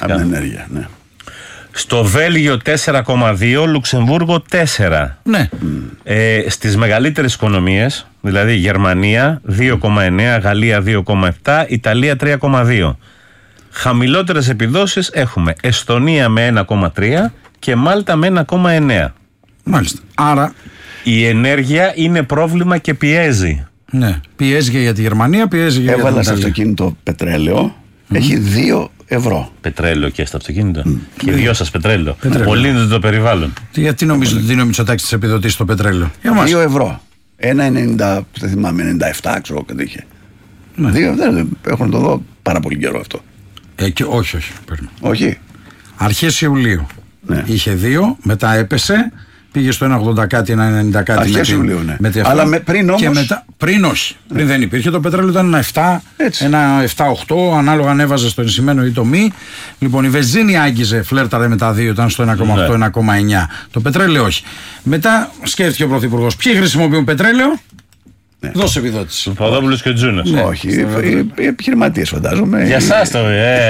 Από την ενέργεια, ναι. Στο Βέλγιο 4,2, Λουξεμβούργο 4. Ναι. Στις μεγαλύτερες οικονομίες, δηλαδή Γερμανία 2,9, Γαλλία 2,7, Ιταλία 3,2. Χαμηλότερες επιδόσεις έχουμε Εστονία με 1,3 και Μάλτα με 1,9. Μάλιστα. Άρα η ενέργεια είναι πρόβλημα και πιέζει. Ναι, πιέζει για τη Γερμανία, πιέζει για την Ιταλία. Έβαλα στο αυτοκίνητο πετρέλαιο, έχει 2 ευρώ. Πετρέλαιο και στο αυτοκίνητο. Και οι δυο σας πετρέλαιο. Μολύνεται το περιβάλλον. Γιατί νομίζω ότι δίνει ο Μητσοτάκης τις επιδοτήσεις στο πετρέλαιο? 2 ευρώ. 1,90, δεν θυμάμαι, 97 ξέρω κάτι είχε. Ναι. 2, δεν έχω να το δω πάρα πολύ καιρό αυτό. Όχι. Όχι. Αρχές Ιουλίου. Ναι. Είχε 2, μετά έπεσε, πήγε στο 1,80 κάτι, 1,90 κάτι. Αρχές Ιουλίου, ναι. Αλλά πριν όμως. Και μετά, πριν όχι. Ναι. Πριν δεν υπήρχε. Το πετρέλαιο ήταν ένα 7, ένα 7-8, ανάλογα ανέβαζε στο ενσημένο ή το μη. Λοιπόν, η βενζίνη άγγιζε, φλέρταρε με τα 2, ήταν στο 1,8, 1,9. Το πετρέλαιο όχι. Μετά σκέφτηκε ο Πρωθυπουργός, ποιοι χρησιμοποιούν πετρέλαιο? Ναι. Δώσε επιδότηση. Παπαδόπουλος και Τζούνας. Ναι. Όχι, οι επιχειρηματίες φαντάζομαι. Για εσάς το.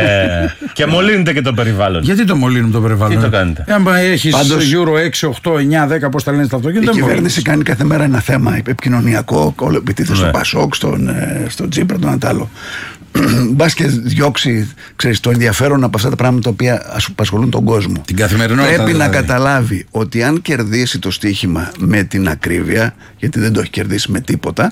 Και μολύνεται και το περιβάλλον. Γιατί το μολύνουμε το περιβάλλον? Τι το κάνετε? Αν έχεις Euro 6, 8, 9, 10, πώς τα λένε στα αυτοκίνητα. Η κυβέρνηση κάνει κάθε μέρα ένα θέμα επικοινωνιακό, επιτίθεται στο Πασόκ, στον Τσίπρα, τον Αντάλλο. Μπας και διώξει, ξέρεις, το ενδιαφέρον από αυτά τα πράγματα τα οποία απασχολούν τον κόσμο. Την καθημερινότητα. Πρέπει να καταλάβει ότι αν κερδίσει το στοίχημα με την ακρίβεια, γιατί δεν το έχει κερδίσει με τίποτα,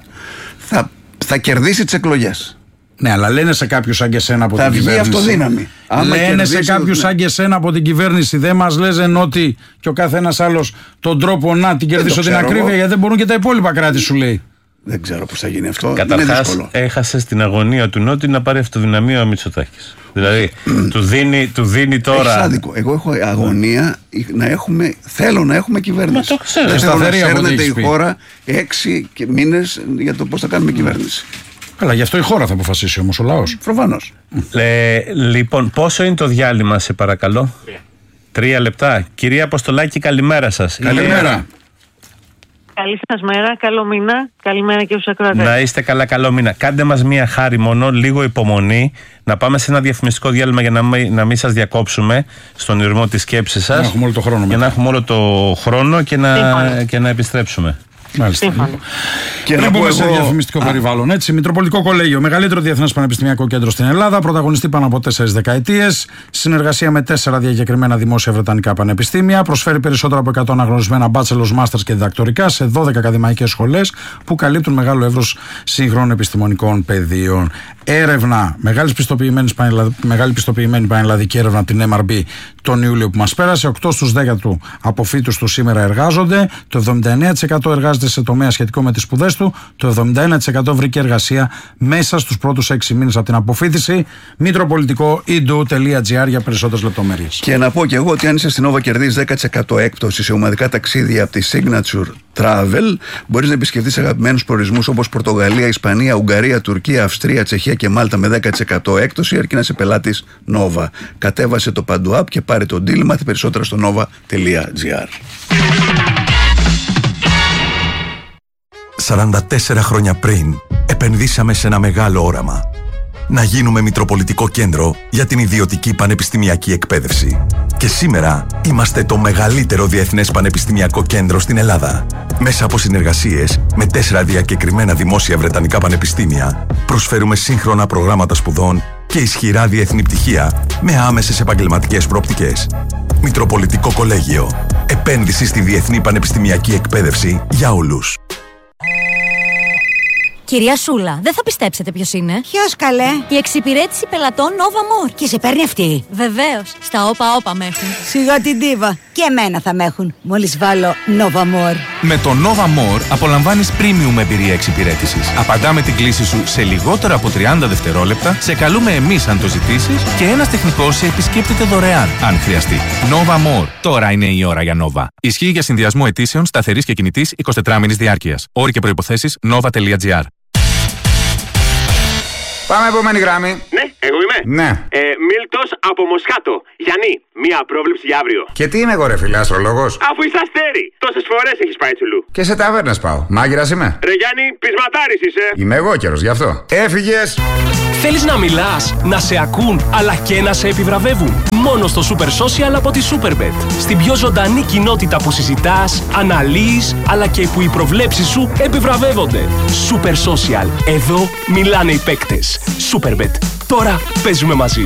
θα κερδίσει τις εκλογές. Ναι, αλλά λένε σε κάποιους σαν και εσένα από την κυβέρνηση. Θα βγει αυτοδύναμη. Λένε σε κάποιους σαν και εσένα από την κυβέρνηση. Δεν μας λένε ότι και ο καθένας άλλος τον τρόπο να την κερδίσω την ακρίβεια, γιατί δεν μπορούν και τα υπόλοιπα κράτη, σου λέει. Δεν ξέρω πώς θα γίνει αυτό. Καταρχάς, έχασε στην αγωνία του Νότι να πάρει αυτοδυναμία ο Μητσοτάκης. Δηλαδή, του δίνει τώρα. Έχεις άδικο. Εγώ έχω αγωνία να έχουμε. Θέλω να έχουμε κυβέρνηση. Μα το ξέρω. Δεν θέλω να σέρνεται η χώρα 6 μήνες για το πώς θα κάνουμε κυβέρνηση. Καλά, γι' αυτό η χώρα θα αποφασίσει όμως ο λαός. Προφανώς. Λοιπόν, πόσο είναι το διάλειμμα, σε παρακαλώ? 3 λεπτά. Κυρία Αποστολάκη, καλημέρα σας. Καλημέρα. Καλή σας μέρα, καλό μήνα. Καλημέρα και στους ακροατές. Να είστε καλά, καλό μήνα. Κάντε μας μία χάρη μόνο, λίγο υπομονή, να πάμε σε ένα διαφημιστικό διάλειμμα για να μην σας διακόψουμε στον ηρμό της σκέψης σας. Να έχουμε όλο το χρόνο. Για να έχουμε όλο το χρόνο και να επιστρέψουμε. Μάλιστα. Και να πούμε σε διαφημιστικό περιβάλλον. Έτσι, Μητροπολιτικό Κολέγιο, μεγαλύτερο διεθνές πανεπιστημιακό κέντρο στην Ελλάδα, πρωταγωνιστεί πάνω από 4 δεκαετίες, συνεργασία με 4 διακεκριμένα δημόσια βρετανικά πανεπιστήμια, προσφέρει περισσότερα από 100 αναγνωρισμένα bachelors, masters και διδακτορικά σε 12 ακαδημαϊκές σχολές που καλύπτουν μεγάλο εύρος σύγχρονων επιστημονικών πεδίων. Έρευνα, μεγάλη πιστοποιημένη πανελλαδική έρευνα από την MRB τον Ιούλιο που μας πέρασε. 8 στους 10 του αποφύτους του σήμερα εργάζονται. Το 79% εργάζεται σε τομέα σχετικό με τις σπουδές του. Το 71% βρήκε εργασία μέσα στους πρώτους 6 μήνες από την αποφύτιση. Μητροπολιτικό.edu.gr για περισσότερες λεπτομέρειες. Και να πω και εγώ ότι αν είσαι στην Nova κερδίζεις 10% έκπτωση σε ομαδικά ταξίδια από τη Signature Travel. Μπορείς να επισκεφτείς αγαπημένους προορισμούς όπως Πορτογαλία, Ισπανία, Ουγγαρία, Τουρκία, Αυστρία, Τσεχία και Μάλτα με 10% έκπτωση, αρκεί να είσαι πελάτης Nova. Κατέβασε το Παντού App και πάρε το deal. Μάθε περισσότερα στο nova.gr. 44 χρόνια πριν επενδύσαμε σε ένα μεγάλο όραμα. Να γίνουμε Μητροπολιτικό Κέντρο για την ιδιωτική πανεπιστημιακή εκπαίδευση. Και σήμερα είμαστε το μεγαλύτερο διεθνές πανεπιστημιακό κέντρο στην Ελλάδα. Μέσα από συνεργασίες με 4 διακεκριμένα δημόσια βρετανικά πανεπιστήμια, προσφέρουμε σύγχρονα προγράμματα σπουδών και ισχυρά διεθνή πτυχία με άμεσες επαγγελματικές προοπτικές. Μητροπολιτικό Κολέγιο. Επένδυση στη διεθνή πανεπιστημιακή εκπαίδευση για όλους. Κυρία Σούλα, δεν θα πιστέψετε ποιος είναι. Ποιος, καλέ? Η εξυπηρέτηση πελατών Nova More. Και σε παίρνει αυτή? Βεβαίως, στα όπα με έχουν. Σιγά την ντίβα. Και εμένα θα με έχουν, μόλις βάλω Nova More. Με το Nova More απολαμβάνεις premium εμπειρία εξυπηρέτησης. Απαντάμε την κλήση σου σε λιγότερα από 30 δευτερόλεπτα, σε καλούμε εμείς αν το ζητήσεις και ένας τεχνικός σε επισκέπτεται δωρεάν, αν χρειαστεί. Nova More. Τώρα είναι η ώρα για Nova. Ισχύει για συνδυασμό αιτήσεων σταθερής και κινητής 24 μήνης διάρκειας. Όροι και προϋποθέσεις nova.gr. Πάμε επόμενη γραμμή. Ναι, Εγώ είμαι. Ναι. Μίλτος από Μοσχάτο. Γιάννη, μία πρόβλεψη για αύριο. Και τι είμαι εγώ, ρε φίλε, αστρολόγος? Αφού είσαι αστέρι, τόσες φορές έχεις πάει τσουλού. Και σε ταβέρνες πάω. Μάγειρας είμαι. Ρε Γιάννη, πεισματάρης είσαι. Είμαι εγώ καιρός, γι' αυτό. Έφυγες. Θέλεις να μιλάς, να σε ακούν, αλλά και να σε επιβραβεύουν? Μόνο στο Super Social από τη Superbet. Στην πιο ζωντανή κοινότητα που συζητάς, αναλύεις, αλλά και που οι προβλέψεις σου επιβραβεύονται. Super Social. Εδώ μιλάνε οι παίκτες. Superbet. Τώρα παίζουμε μαζί.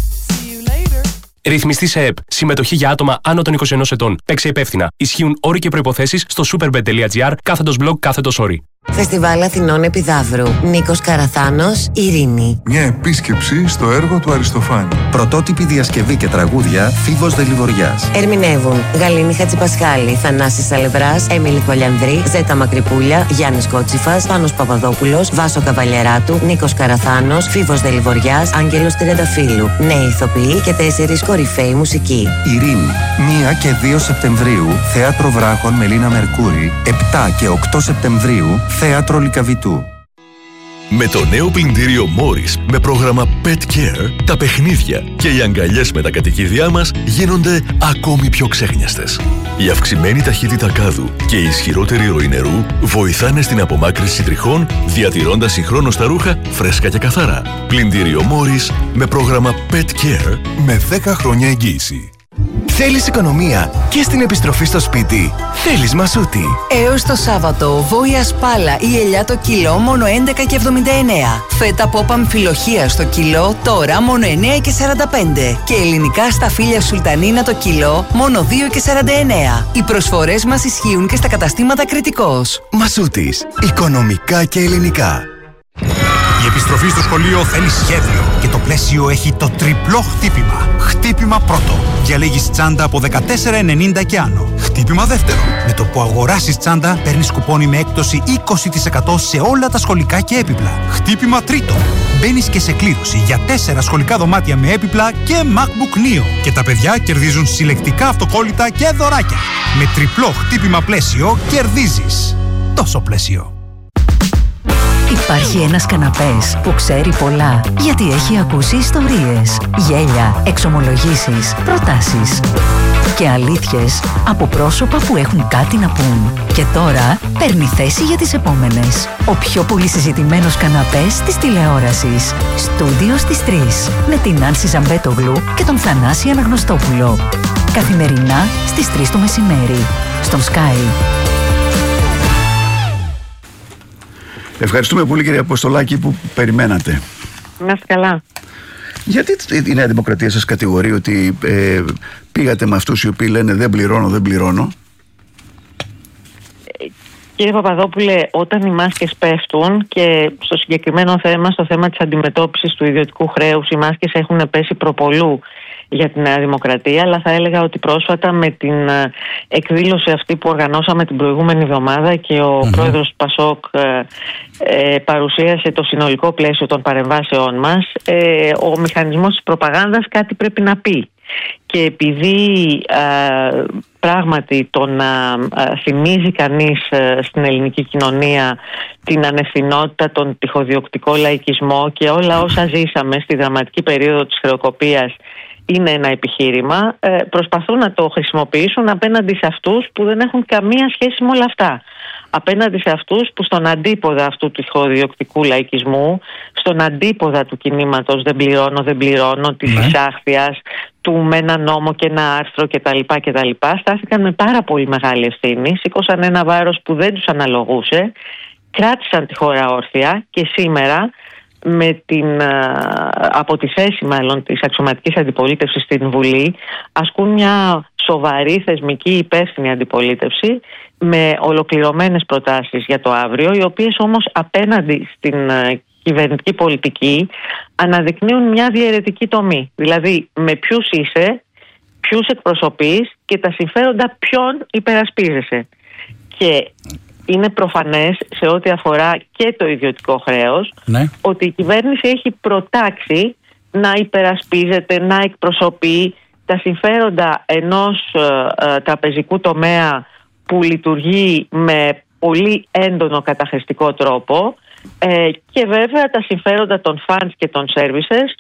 Ρυθμιστή σε ΕΠ. Συμμετοχή για άτομα άνω των 21 ετών. Παίξε υπεύθυνα. Ισχύουν όροι και προϋποθέσεις στο superbet.gr/blog/όροι. Φεστιβάλ Αθηνών Επιδαύρου. Νίκος Καραθάνος, Ειρήνη. Μια επίσκεψη στο έργο του Αριστοφάνη. Πρωτότυπη διασκευή και τραγούδια Φίβος Δελιβοριάς. Ερμηνεύουν Γαλήνη Χατζηπασχάλη, Θανάσης Σαλευράς, Έμιλη Κολιανδρή, Ζέτα Μακρυπούλια, Γιάννης Κότσιφας, Πάνος Παπαδόπουλος, Βάσο Καβαλιεράτου, Νίκος Καραθάνος, Φίβος Δελιβοριάς, Άγγελος Τριανταφύλου. Νέοι ηθοποιοί και 4 κορυφαίοι μουσικοί. Ειρήνη. 1 και 2 Σεπτεμβρίου, Θέατρο Βράχων Μελίνα Μερκούρη. 7 και 8 Σεπτεμβρίου, Θέατρο Λυκαβητού. Με το νέο πλυντήριο Morris με πρόγραμμα Pet Care, τα παιχνίδια και οι αγκαλιές με τα κατοικίδια μας γίνονται ακόμη πιο ξέχνιαστες. Η αυξημένη ταχύτητα κάδου και η ισχυρότερη ροή νερού βοηθάνε στην απομάκρυνση τριχών, διατηρώντας συγχρόνως τα ρούχα φρέσκα και καθαρά. Πλυντήριο Morris με πρόγραμμα Pet Care με 10 χρόνια εγγύηση. Θέλεις οικονομία και στην επιστροφή στο σπίτι? Θέλεις Μασούτη. Έως το Σάββατο, βόηα σπάλα ή ελιά το κιλό μόνο 11,79. Φέτα πόπα αμφιλοχία στο κιλό τώρα μόνο 9,45. Και ελληνικά σταφύλια σουλτανίνα το κιλό μόνο 2,49. Οι προσφορές μας ισχύουν και στα καταστήματα Κρητικός. Μασούτης. Οικονομικά και ελληνικά. Η επιστροφή στο σχολείο θέλει σχέδιο και το πλαίσιο έχει το τριπλό χτύπημα. Χτύπημα πρώτο. Διαλέγεις τσάντα από 14,90 και άνω. Χτύπημα δεύτερο. Με το που αγοράσεις τσάντα παίρνεις κουπόνι με έκπτωση 20% σε όλα τα σχολικά και έπιπλα. Χτύπημα τρίτο. Μπαίνεις και σε κλήρωση για 4 σχολικά δωμάτια με έπιπλα και MacBook Neo. Και τα παιδιά κερδίζουν συλλεκτικά αυτοκόλλητα και δωράκια. Με τριπλό χτύπημα πλαίσιο κερδίζεις. Τόσο πλαίσιο. Υπάρχει ένας καναπές που ξέρει πολλά, γιατί έχει ακούσει ιστορίες, γέλια, εξομολογήσεις, προτάσεις και αλήθειες από πρόσωπα που έχουν κάτι να πούν. Και τώρα παίρνει θέση για τις επόμενες. Ο πιο πολύ συζητημένος καναπές της τηλεόρασης. Στούντιο στις 3 με την Άνση Ζαμπέτογλου και τον Θανάση Αναγνωστόπουλο. Καθημερινά στις 3 το μεσημέρι στον Sky. Ευχαριστούμε πολύ, κύριε Αποστολάκη, που περιμένατε. Να είστε καλά. Γιατί η Νέα Δημοκρατία σας κατηγορεί ότι πήγατε με αυτούς οι οποίοι λένε δεν πληρώνω? Κύριε Παπαδόπουλε, όταν οι μάσκες πέφτουν, και στο συγκεκριμένο θέμα, στο θέμα της αντιμετώπισης του ιδιωτικού χρέους, οι μάσκες έχουν πέσει προπολού για τη Νέα Δημοκρατία, αλλά θα έλεγα ότι πρόσφατα με την εκδήλωση αυτή που οργανώσαμε την προηγούμενη εβδομάδα και ο πρόεδρος του ΠΑΣΟΚ παρουσίασε το συνολικό πλαίσιο των παρεμβάσεών μας, ο μηχανισμός της προπαγάνδας κάτι πρέπει να πει. Και επειδή πράγματι το να θυμίζει κανείς στην ελληνική κοινωνία την ανευθυνότητα, τον τυχοδιοκτικό λαϊκισμό και όλα όσα ζήσαμε στη δραματική περίοδο της χρεοκοπίας είναι ένα επιχείρημα, προσπαθούν να το χρησιμοποιήσουν απέναντι σε αυτούς που δεν έχουν καμία σχέση με όλα αυτά. Απέναντι σε αυτούς που στον αντίποδα αυτού του τυχοδιοκτικού λαϊκισμού, στον αντίποδα του κινήματος δεν πληρώνω, της εισάχθειας, του με ένα νόμο και ένα άρθρο κτλ. Στάθηκαν με πάρα πολύ μεγάλη ευθύνη, σήκωσαν ένα βάρος που δεν τους αναλογούσε, κράτησαν τη χώρα όρθια και σήμερα από τη θέση μάλλον της αξιωματικής αντιπολίτευσης στην Βουλή ασκούν μια σοβαρή θεσμική υπεύθυνη αντιπολίτευση με ολοκληρωμένες προτάσεις για το αύριο, οι οποίες όμως απέναντι στην κυβερνητική πολιτική αναδεικνύουν μια διαιρετική τομή. Δηλαδή με ποιους είσαι, ποιους εκπροσωπείς και τα συμφέροντα ποιον υπερασπίζεσαι. Και είναι προφανές σε ό,τι αφορά και το ιδιωτικό χρέος ότι η κυβέρνηση έχει προτάξει να υπερασπίζεται, να εκπροσωπεί τα συμφέροντα ενός τραπεζικού τομέα που λειτουργεί με πολύ έντονο καταχρηστικό τρόπο και βέβαια τα συμφέροντα των funds και των services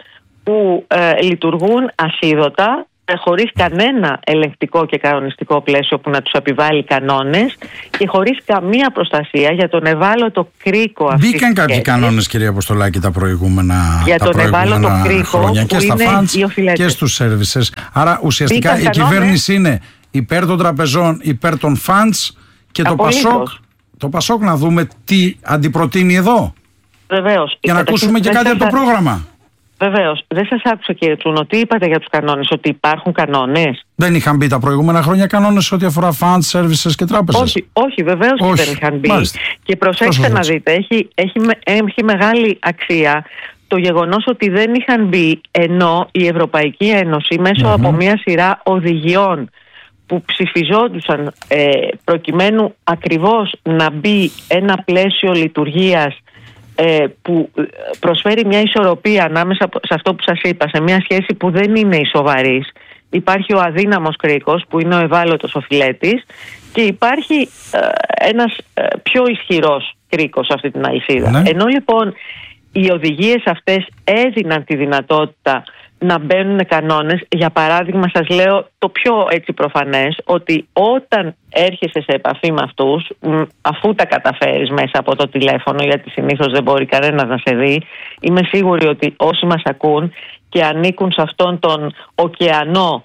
που λειτουργούν ασίδωτα, χωρίς κανένα ελεγκτικό και κανονιστικό πλαίσιο που να τους επιβάλλει κανόνες και χωρίς καμία προστασία για τον ευάλωτο κρίκο αυτής. Μπήκαν κάποιοι κανόνες, κυρία Αποστολάκη, τα προηγούμενα, για τον ευάλωτο κρίκο χρόνια και στα funds και στους services. Άρα ουσιαστικά η κυβέρνηση είναι υπέρ των τραπεζών, υπέρ των funds και το Πασόκ να δούμε τι αντιπροτείνει εδώ. Βεβαίως. Για να ακούσουμε και κάτι από το πρόγραμμα. Βεβαίως. Δεν σας άκουσα, κύριε Τσούνο, τι είπατε για τους κανόνες, ότι υπάρχουν κανόνες? Δεν είχαν μπει τα προηγούμενα χρόνια κανόνες ό,τι αφορά funds, services και τράπεζες? Όχι, βεβαίως και δεν είχαν μπει. Μάλιστα. Και προσέξτε να δείτε, έχει μεγάλη αξία το γεγονός ότι δεν είχαν μπει, ενώ η Ευρωπαϊκή Ένωση μέσω από μια σειρά οδηγιών που ψηφιζόντουσαν προκειμένου ακριβώς να μπει ένα πλαίσιο λειτουργίας που προσφέρει μια ισορροπία ανάμεσα σε αυτό που σας είπα, σε μια σχέση που δεν είναι ισοβαρής. Υπάρχει ο αδύναμος κρίκος που είναι ο ευάλωτος οφειλέτης και υπάρχει ένας πιο ισχυρός κρίκος σε αυτή την αλυσίδα. Ναι. Ενώ λοιπόν οι οδηγίες αυτές έδιναν τη δυνατότητα να μπαίνουν κανόνες, για παράδειγμα σας λέω το πιο έτσι προφανές, ότι όταν έρχεσαι σε επαφή με αυτούς, αφού τα καταφέρεις μέσα από το τηλέφωνο, γιατί συνήθως δεν μπορεί κανένας να σε δει, είμαι σίγουρη ότι όσοι μας ακούν και ανήκουν σε αυτόν τον ωκεανό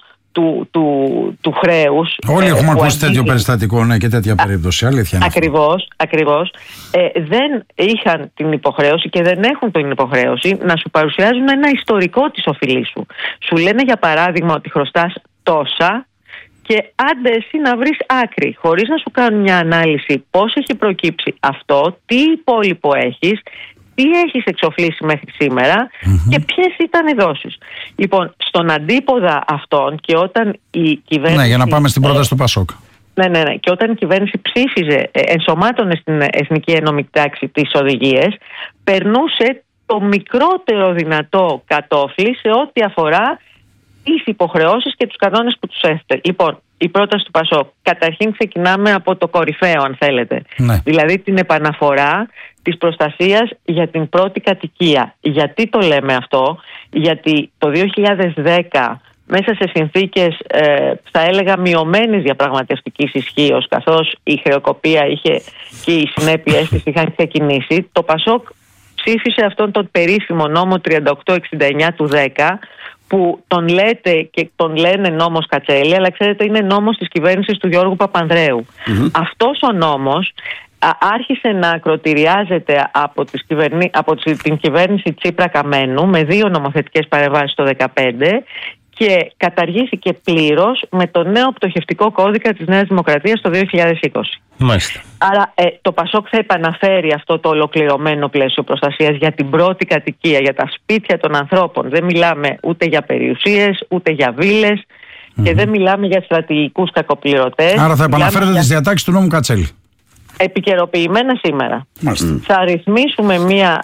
του χρέους. Όλοι έχουμε ακούσει τέτοιο περιστατικό, ναι, και τέτοια περίπτωση. Αλήθεια είναι. Ακριβώς. Δεν είχαν την υποχρέωση και δεν έχουν την υποχρέωση να σου παρουσιάζουν ένα ιστορικό της οφειλής σου. Σου λένε για παράδειγμα ότι χρωστάς τόσα και άντε εσύ να βρεις άκρη, χωρίς να σου κάνουν μια ανάλυση πώς έχει προκύψει αυτό, τι υπόλοιπο έχεις, τι έχεις εξοφλήσει μέχρι σήμερα και ποιες ήταν οι δόσεις. Λοιπόν, στον αντίποδα αυτών και όταν η κυβέρνηση... Ναι, για να πάμε στην πρόταση του Πασόκ. Ναι. Και όταν η κυβέρνηση ψήφιζε, ενσωμάτωνε στην Εθνική Ενόμικη Τάξη τις οδηγίες, περνούσε το μικρότερο δυνατό κατόφλι σε ό,τι αφορά τις υποχρεώσεις και τους κανόνες που τους έθετε. Λοιπόν, η πρόταση του Πασόκ, καταρχήν ξεκινάμε από το κορυφαίο, αν θέλετε. Ναι. Δηλαδή την επαναφορά της προστασίας για την πρώτη κατοικία. Γιατί το λέμε αυτό? Γιατί το 2010, μέσα σε συνθήκες θα έλεγα μειωμένης διαπραγματευτικής ισχύως, καθώς η χρεοκοπία είχε και οι συνέπειες της είχαν ξεκινήσει, το Πασόκ ψήφισε αυτόν τον περίφημο νόμο 3869 του 10, που τον λέτε και τον λένε νόμος Κατσέλη, αλλά ξέρετε είναι νόμος της κυβέρνησης του Γιώργου Παπανδρέου. Αυτός ο νόμος άρχισε να ακροτηριάζεται από την κυβέρνηση Τσίπρα Καμένου με 2 νομοθετικές παρεμβάσεις το 2015 και καταργήθηκε πλήρως με το νέο πτωχευτικό κώδικα της Νέας Δημοκρατίας το 2020. Μάλιστα. Άρα το Πασόκ θα επαναφέρει αυτό το ολοκληρωμένο πλαίσιο προστασίας για την πρώτη κατοικία, για τα σπίτια των ανθρώπων. Δεν μιλάμε ούτε για περιουσίες, ούτε για βίλες και δεν μιλάμε για στρατηγικούς κακοπληρωτές. Άρα θα επαναφέρετε τις διατάξεις του νόμου Κατσέλη. Επικαιροποιημένα σήμερα. Θα ρυθμίσουμε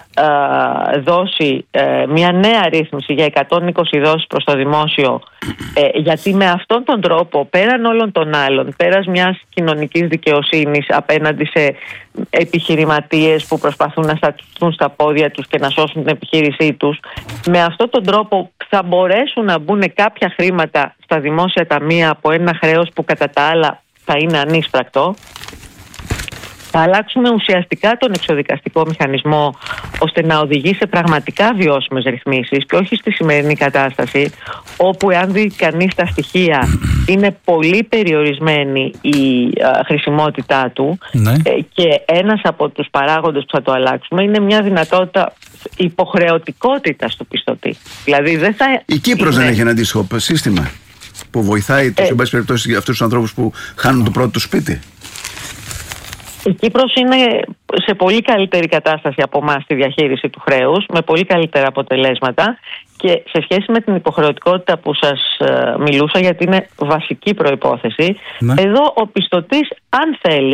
μια νέα ρύθμιση για 120 δόσεις προς το δημόσιο, γιατί με αυτόν τον τρόπο, πέραν όλων των άλλων, πέρας μιας κοινωνικής δικαιοσύνης απέναντι σε επιχειρηματίες που προσπαθούν να σταθούν στα πόδια τους και να σώσουν την επιχείρησή τους, με αυτόν τον τρόπο θα μπορέσουν να μπουν κάποια χρήματα στα δημόσια ταμεία από ένα χρέος που κατά τα άλλα θα είναι ανίσπρακτο. Θα αλλάξουμε ουσιαστικά τον εξοδικαστικό μηχανισμό ώστε να οδηγεί σε πραγματικά βιώσιμες ρυθμίσεις και όχι στη σημερινή κατάσταση όπου εάν δει κανείς τα στοιχεία είναι πολύ περιορισμένη η χρησιμότητά του και ένας από τους παράγοντες που θα το αλλάξουμε είναι μια δυνατότητα υποχρεωτικότητας του πιστωτή. Δηλαδή δεν θα... Η Κύπρος δεν έχει ένα αντίστοιχο σύστημα που βοηθάει τους, εν πάση περιπτώσει, αυτούς τους ανθρώπους που χάνουν το πρώτο του σπίτι? Η Κύπρος είναι σε πολύ καλύτερη κατάσταση από εμάς στη διαχείριση του χρέους, με πολύ καλύτερα αποτελέσματα και σε σχέση με την υποχρεωτικότητα που σας μιλούσα, γιατί είναι βασική προϋπόθεση, εδώ ο πιστωτής αν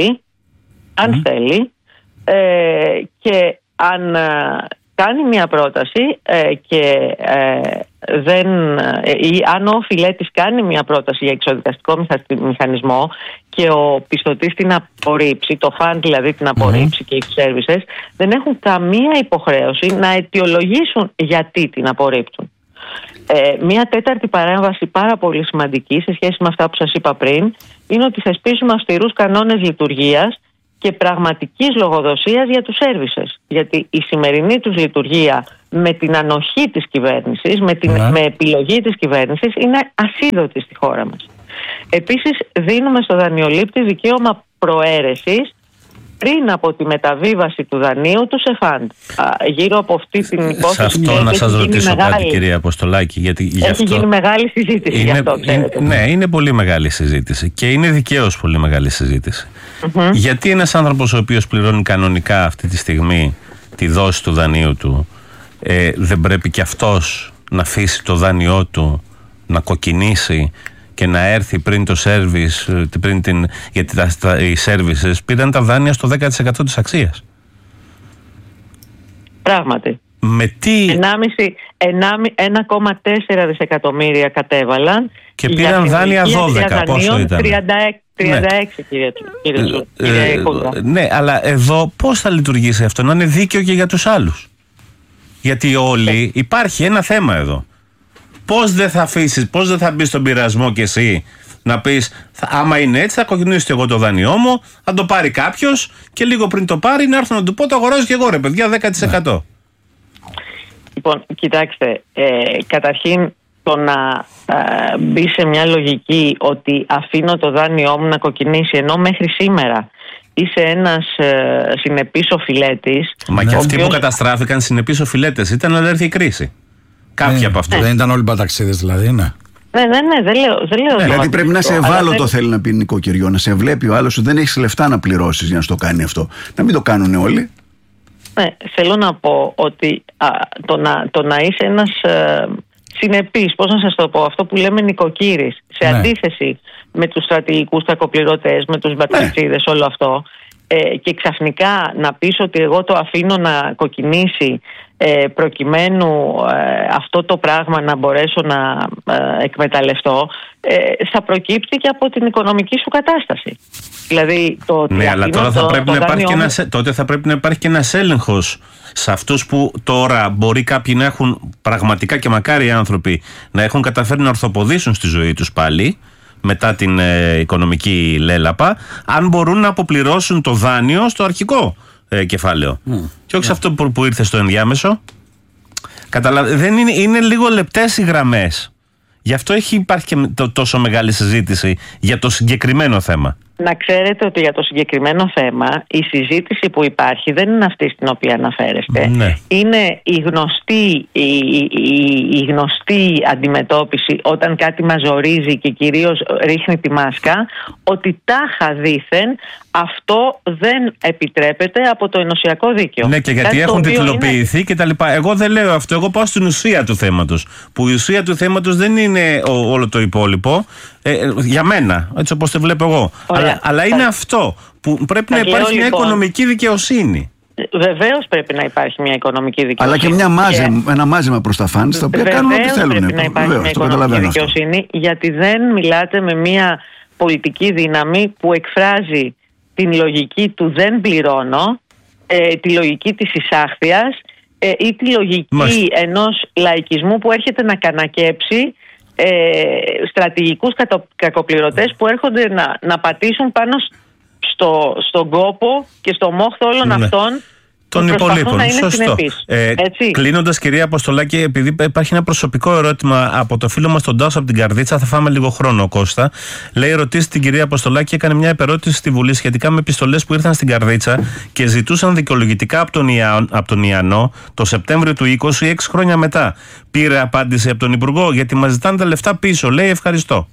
θέλει και αν κάνει μια πρόταση ή αν ο οφειλέτης κάνει μια πρόταση για εξοδικαστικό μηχανισμό και ο πιστωτής την απορρίψει, το φαν δηλαδή την απορρίψει και οι services, δεν έχουν καμία υποχρέωση να αιτιολογήσουν γιατί την απορρίπτουν. Μία τέταρτη παρέμβαση πάρα πολύ σημαντική σε σχέση με αυτά που σας είπα πριν είναι ότι θεσπίζουμε αυστηρούς κανόνες λειτουργίας και πραγματικής λογοδοσίας για τους σέρβισες. Γιατί η σημερινή τους λειτουργία με την ανοχή της κυβέρνησης, με επιλογή της κυβέρνησης, είναι ασίδωτη στη χώρα μας. Επίσης, δίνουμε στο δανειολήπτη δικαίωμα προαίρεσης πριν από τη μεταβίβαση του δανείου του σε φαντ. Γύρω από αυτή την υπόθεση. Σε αυτό να σας ρωτήσω κάτι, κυρία Αποστολάκη. Γιατί έχει γίνει μεγάλη συζήτηση γι' αυτό, ξέρετε. Ναι, είναι πολύ μεγάλη συζήτηση και είναι δικαίως πολύ μεγάλη συζήτηση. Γιατί ένας άνθρωπος ο οποίος πληρώνει κανονικά αυτή τη στιγμή τη δόση του δανείου του, δεν πρέπει και αυτός να αφήσει το δάνειό του να κοκκινήσει και να έρθει πριν το σέρβις, γιατί οι σέρβισες πήραν τα δάνεια στο 10% της αξίας. Πράγματι. Με τι... 1,4 δισεκατομμύρια κατέβαλαν και πήραν δάνεια 12. Πόσο ήταν? 36, κύριε Κούδρα. Ναι, αλλά εδώ πώς θα λειτουργήσει αυτό? Να είναι δίκαιο και για τους άλλους. Γιατί όλοι, υπάρχει ένα θέμα εδώ. Πώς δεν θα αφήσεις, πώς δεν θα μπεις στον πειρασμό κι εσύ να πεις, άμα είναι έτσι, θα κοκκινήσω εγώ το δάνειό μου, θα το πάρει κάποιος και λίγο πριν το πάρει να έρθω να του πω, το αγοράζω και εγώ, ρε παιδιά, 10%. Λοιπόν, κοιτάξτε, καταρχήν το να μπει σε μια λογική ότι αφήνω το δάνειό μου να κοκκινήσει, ενώ μέχρι σήμερα είσαι ένας συνεπής οφειλέτης. Μα και αυτοί που καταστράφηκαν συνεπείς οφειλέτες ήταν, αλλά έρθει η κρίση. Κάποιοι από αυτούς. Δεν ήταν όλοι παταξίδες δηλαδή, ναι. Ναι, δεν λέω. Δηλαδή πρέπει να σε ευάλωτο, θέλει να πει νοικοκυριό, να σε βλέπει ο άλλος ότι δεν έχεις λεφτά να πληρώσεις για να στο κάνει αυτό. Να μην το κάνουν όλοι. Ναι, θέλω να πω ότι το να είσαι ένας συνεπής, πώς να σας το πω, αυτό που λέμε νοικοκύρης, σε αντίθεση με τους στρατηγικούς κακοπληρωτές, με τους μπαταξίδες, όλο αυτό, και ξαφνικά να πεις ότι εγώ το αφήνω να κοκκινήσει προκειμένου αυτό το πράγμα να μπορέσω να εκμεταλλευτώ, θα προκύπτει και από την οικονομική σου κατάσταση. Δηλαδή, ναι, αλλά τώρα τότε θα πρέπει να υπάρχει και ένας έλεγχος σε αυτούς που τώρα μπορεί κάποιοι να έχουν πραγματικά, και μακάρι οι άνθρωποι να έχουν καταφέρει να ορθοποδήσουν στη ζωή τους πάλι μετά την οικονομική λέλαπα, αν μπορούν να αποπληρώσουν το δάνειο στο αρχικό κεφάλαιο και όχι σε αυτό που ήρθε στο ενδιάμεσο. Δεν είναι λίγο λεπτές οι γραμμές. Γι' αυτό υπάρχει και τόσο μεγάλη συζήτηση για το συγκεκριμένο θέμα. Να ξέρετε ότι για το συγκεκριμένο θέμα η συζήτηση που υπάρχει δεν είναι αυτή στην οποία αναφέρεστε. Ναι. Είναι η γνωστή αντιμετώπιση όταν κάτι μας ζορίζει και κυρίως ρίχνει τη μάσκα, ότι τάχα δήθεν αυτό δεν επιτρέπεται από το ενωσιακό δίκαιο. Ναι, και γιατί έχουν τιτλοποιηθεί και τα λοιπά. Εγώ δεν λέω αυτό, εγώ πάω στην ουσία του θέματος. Που η ουσία του θέματος δεν είναι όλο το υπόλοιπο, για μένα, έτσι όπως το βλέπω εγώ. Αλλά είναι αυτό που πρέπει να υπάρχει μια οικονομική δικαιοσύνη. Βεβαίως πρέπει να υπάρχει μια οικονομική δικαιοσύνη. Αλλά και ένα μάζεμα προς τα φαντς, τα οποία κάνουν ό,τι θέλουν. Πρέπει να υπάρχει μια οικονομική δικαιοσύνη, γιατί δεν μιλάτε με μια πολιτική δύναμη που εκφράζει την λογική του δεν πληρώνω, τη λογική της εισάχθειας ή τη λογική ενός λαϊκισμού που έρχεται να κανακέψει στρατηγικούς κακοπληρωτές που έρχονται να πατήσουν πάνω στον κόπο και στο μόχθο όλων αυτών των υπολείπων. Σωστό. Κλείνοντας, κυρία Αποστολάκη, επειδή υπάρχει ένα προσωπικό ερώτημα από το φίλο μας τον Τάσο από την Καρδίτσα, θα φάμε λίγο χρόνο, Κώστα. Λέει: ρωτήσει την κυρία Αποστολάκη, έκανε μια επερώτηση στη Βουλή σχετικά με επιστολές που ήρθαν στην Καρδίτσα και ζητούσαν δικαιολογητικά από τον Ιαννό το Σεπτέμβριο του 20, 6 χρόνια μετά. Πήρε απάντηση από τον Υπουργό, γιατί μας ζητάνε τα λεφτά πίσω. Λέει: ευχαριστώ.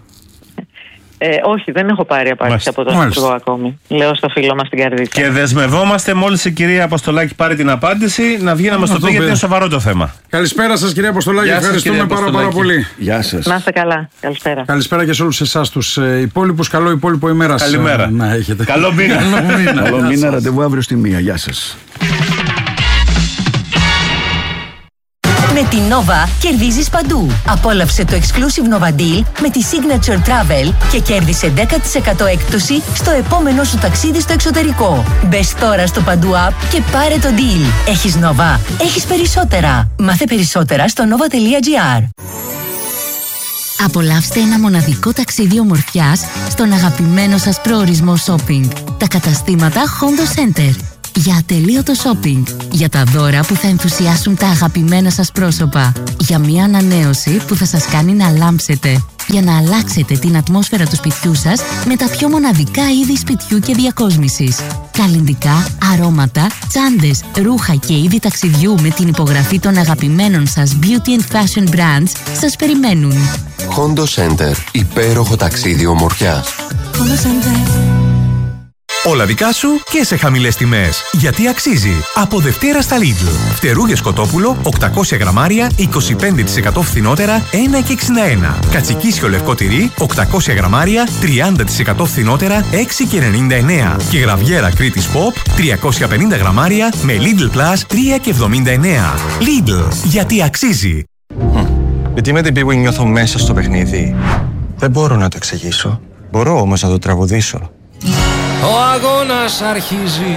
Όχι, δεν έχω πάρει απάντηση από τον Υπουργό ακόμη. Λέω στο φίλο μας στην Καρδίτσα. Και δεσμευόμαστε μόλις η κυρία Αποστολάκη πάρει την απάντηση να βγει να μας το πει, γιατί είναι σοβαρό το θέμα. Καλησπέρα σας, κυρία Αποστολάκη. Ευχαριστούμε πάρα πολύ. Γεια σας. Να είστε καλά. Καλησπέρα. Καλησπέρα και σε όλους εσάς τους υπόλοιπους. Καλό υπόλοιπο ημέρα. Καλημέρα. Να έχετε. Καλό μήνα. Καλό μήνα. Ραντεβού αύριο στη 1. Γεια σας. Με τη Nova κερδίζεις παντού. Απόλαυσε το exclusive Nova Deal με τη Signature Travel και κέρδισε 10% έκπτωση στο επόμενο σου ταξίδι στο εξωτερικό. Μπες τώρα στο Παντού App και πάρε το deal. Έχεις Nova, έχεις περισσότερα. Μάθε περισσότερα στο nova.gr. Απολαύστε ένα μοναδικό ταξίδι ομορφιάς στον αγαπημένο σας προορισμό shopping. Τα καταστήματα Hondo Center. Για ατελείωτο shopping. Για τα δώρα που θα ενθουσιάσουν τα αγαπημένα σας πρόσωπα. Για μια ανανέωση που θα σας κάνει να λάμψετε. Για να αλλάξετε την ατμόσφαιρα του σπιτιού σας με τα πιο μοναδικά είδη σπιτιού και διακόσμησης. Καλλυντικά, αρώματα, τσάντες, ρούχα και είδη ταξιδιού με την υπογραφή των αγαπημένων σας beauty and fashion brands σας περιμένουν. Hondo Center. Υπέροχο ταξίδι ομορφιάς. Hondo Center. Όλα δικά σου και σε χαμηλές τιμές. Γιατί αξίζει. Από Δευτέρα στα Lidl. Φτερούγες κοτόπουλο 800 γραμμάρια 25% φθηνότερα 1,61. Κατσικίσιο λευκό τυρί 800 γραμμάρια 30% φθηνότερα 6,99. Και γραβιέρα Κρήτης Pop 350 γραμμάρια με Lidl Plus 3,79. Lidl. Γιατί αξίζει. Γιατί με την πίγουη νιώθω μέσα στο παιχνίδι. Δεν μπορώ να το εξηγήσω. Μπορώ όμως να το τραγουδήσω. Ο αγώνας αρχίζει.